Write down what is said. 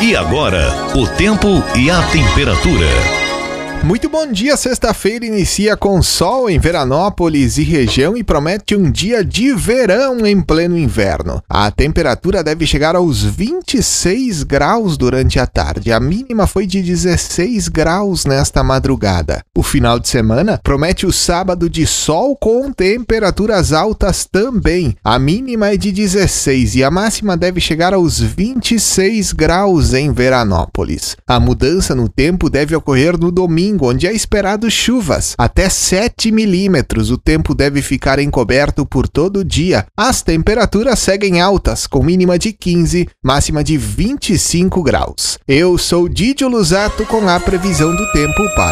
E agora, o tempo e a temperatura. Muito bom dia, sexta-feira inicia com sol em Veranópolis e região e promete um dia de verão em pleno inverno. A temperatura deve chegar aos 26 graus durante a tarde, a mínima foi de 16 graus nesta madrugada. O final de semana promete o sábado de sol com temperaturas altas também, a mínima é de 16 e a máxima deve chegar aos 26 graus em Veranópolis. A mudança no tempo deve ocorrer no domingo, onde é esperado chuvas, até 7 milímetros. O tempo deve ficar encoberto por todo o dia. As temperaturas seguem altas, com mínima de 15, máxima de 25 graus. Eu sou Didio Luzato com a previsão do tempo para